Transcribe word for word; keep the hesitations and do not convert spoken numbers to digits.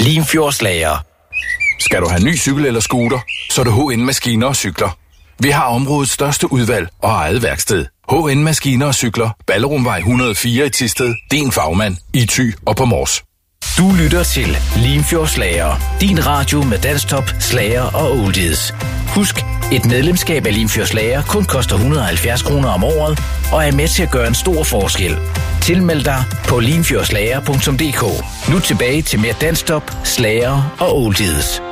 Limfjordslager. Skal du have ny cykel eller scooter, så er det H N Maskiner og Cykler. Vi har områdets største udvalg og eget værksted. H N Maskiner og Cykler, Ballerumvej et hundrede og fire i Thisted. Din fagmand i Thy og på Mors. Du lytter til Limfjordslager. Din radio med danstop, slager og oldies. Husk, et medlemskab af Limfjordslager kun koster et hundrede og halvfjerds kroner om året og er med til at gøre en stor forskel. Tilmeld dig på limfjordslager punktum d k. Nu tilbage til mere danstop, slager og oldies.